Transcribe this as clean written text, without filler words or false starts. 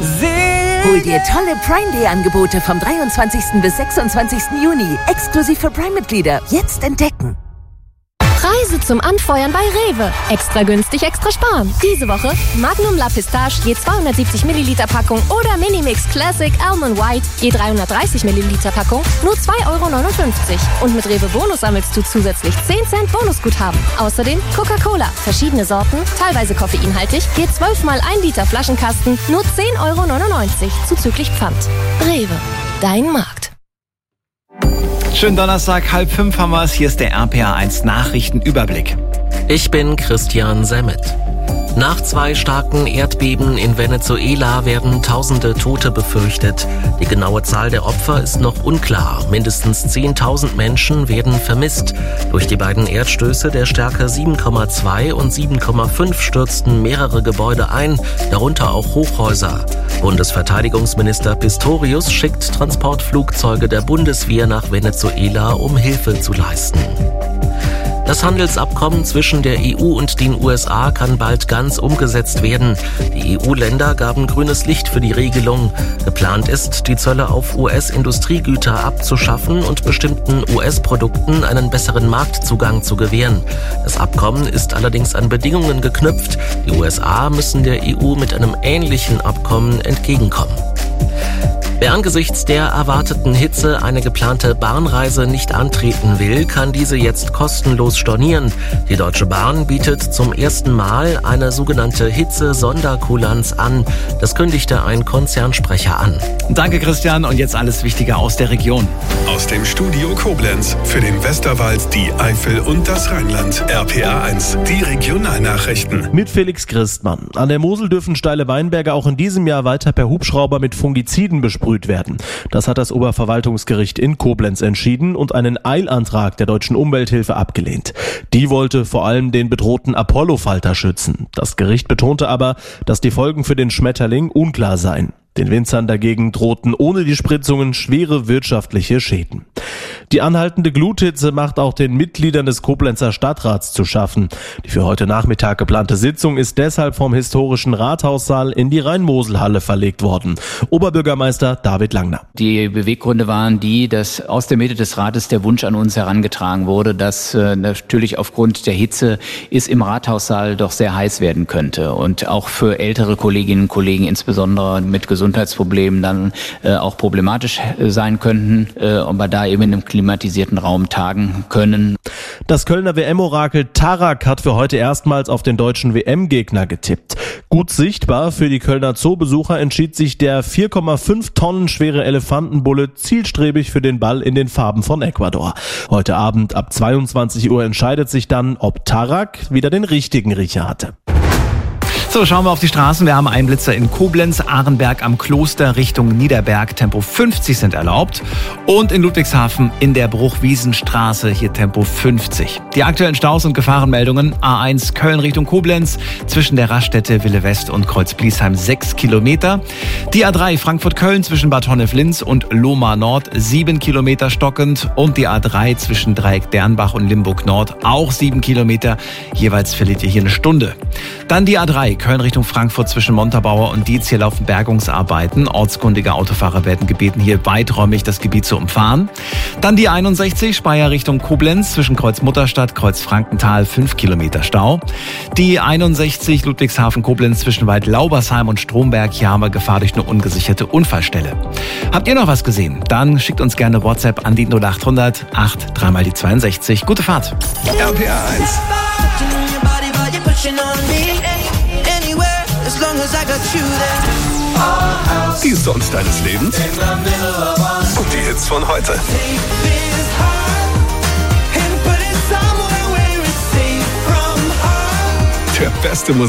Hol dir tolle Prime Day Angebote vom 23. bis 26. Juni. Exklusiv für Prime-Mitglieder. Jetzt entdecken. Preise zum Anfeuern bei Rewe. Extra günstig, extra sparen. Diese Woche Magnum La Pistache je 270 Milliliter Packung oder Minimix Classic Almond White je 330 Milliliter Packung nur 2,59 €. Und mit Rewe Bonus sammelst du zusätzlich 10 Cent Bonusguthaben. Außerdem Coca-Cola, verschiedene Sorten, teilweise koffeinhaltig, je 12 mal 1 Liter Flaschenkasten nur 10,99 € zuzüglich Pfand. Rewe, dein Markt. Schönen Donnerstag, 4:30 haben wir es. Hier ist der RPA1 Nachrichtenüberblick. Ich bin Christian Semmet. Nach 2 starken Erdbeben in Venezuela werden tausende Tote befürchtet. Die genaue Zahl der Opfer ist noch unklar. Mindestens 10.000 Menschen werden vermisst. Durch die beiden Erdstöße der Stärke 7,2 und 7,5 stürzten mehrere Gebäude ein, darunter auch Hochhäuser. Bundesverteidigungsminister Pistorius schickt Transportflugzeuge der Bundeswehr nach Venezuela, um Hilfe zu leisten. Das Handelsabkommen zwischen der EU und den USA kann bald ganz umgesetzt werden. Die EU-Länder gaben grünes Licht für die Regelung. Geplant ist, die Zölle auf US-Industriegüter abzuschaffen und bestimmten US-Produkten einen besseren Marktzugang zu gewähren. Das Abkommen ist allerdings an Bedingungen geknüpft. Die USA müssen der EU mit einem ähnlichen Abkommen entgegenkommen. Wer angesichts der erwarteten Hitze eine geplante Bahnreise nicht antreten will, kann diese jetzt kostenlos stornieren. Die Deutsche Bahn bietet zum ersten Mal eine sogenannte Hitze-Sonderkulanz an. Das kündigte ein Konzernsprecher an. Danke, Christian. Und jetzt alles Wichtige aus der Region. Aus dem Studio Koblenz für den Westerwald, die Eifel und das Rheinland. RPA1, die Regionalnachrichten. Mit Felix Christmann. An der Mosel dürfen steile Weinberge auch in diesem Jahr weiter per Hubschrauber mit Fungiziden besprüht werden. Das hat das Oberverwaltungsgericht in Koblenz entschieden und einen Eilantrag der Deutschen Umwelthilfe abgelehnt. Die wollte vor allem den bedrohten Apollofalter schützen. Das Gericht betonte aber, dass die Folgen für den Schmetterling unklar seien. Den Winzern dagegen drohten ohne die Spritzungen schwere wirtschaftliche Schäden. Die anhaltende Gluthitze macht auch den Mitgliedern des Koblenzer Stadtrats zu schaffen. Die für heute Nachmittag geplante Sitzung ist deshalb vom historischen Rathaussaal in die Rhein-Mosel-Halle verlegt worden. Oberbürgermeister David Langner. Die Beweggründe waren die, dass aus der Mitte des Rates der Wunsch an uns herangetragen wurde, dass natürlich aufgrund der Hitze es im Rathaussaal doch sehr heiß werden könnte und auch für ältere Kolleginnen und Kollegen, insbesondere mit Gesundheitsproblemen, dann auch problematisch sein könnten, aber da eben in einem klimatisierten Raum tagen können. Das Kölner WM-Orakel Tarak hat für heute erstmals auf den deutschen WM-Gegner getippt. Gut sichtbar für die Kölner Zoobesucher entschied sich der 4,5 Tonnen schwere Elefantenbulle zielstrebig für den Ball in den Farben von Ecuador. Heute Abend ab 22 Uhr entscheidet sich dann, ob Tarak wieder den richtigen Riecher hatte. So, schauen wir auf die Straßen. Wir haben Einblitzer in Koblenz, Arenberg am Kloster Richtung Niederberg. Tempo 50 sind erlaubt. Und in Ludwigshafen in der Bruchwiesenstraße hier Tempo 50. Die aktuellen Staus und Gefahrenmeldungen. A1 Köln Richtung Koblenz zwischen der Raststätte Wille West und Kreuz-Bliesheim 6 Kilometer. Die A3 Frankfurt-Köln zwischen Bad Honnef-Linz und Lohmar Nord 7 Kilometer stockend. Und die A3 zwischen Dreieck Dernbach und Limburg Nord auch 7 Kilometer. Jeweils verliert ihr hier eine Stunde. Dann die A3 Köln Richtung Frankfurt zwischen Montabaur und Dietz. Hier laufen Bergungsarbeiten. Ortskundige Autofahrer werden gebeten, hier weiträumig das Gebiet zu umfahren. Dann die 61 Speyer Richtung Koblenz zwischen Kreuz Mutterstadt, Kreuz Frankenthal 5 Kilometer Stau. Die 61 Ludwigshafen Koblenz zwischen Waldlaubersheim und Stromberg. Hier haben wir Gefahr durch eine ungesicherte Unfallstelle. Habt ihr noch was gesehen? Dann schickt uns gerne WhatsApp an die 0800 8 3 mal die 62. Gute Fahrt. RPA1. Die Songs deines Lebens und die Hits von heute. Der beste Musik.